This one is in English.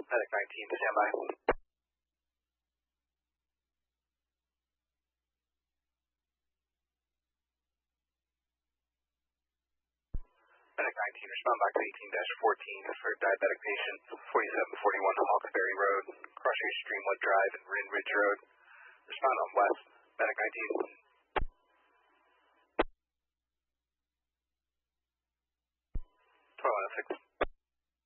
Medic 19 to stand by. Medic 19, respond back to 18-14 for diabetic patient, 4741 Hawkesbury Road, Cross Streamwood Drive and Rin Ridge Road. Respond on west. Medic 19.